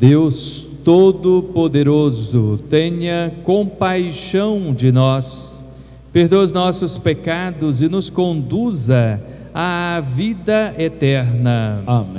Deus Todo-Poderoso, tenha compaixão de nós, perdoa os nossos pecados e nos conduza à vida eterna. Amém.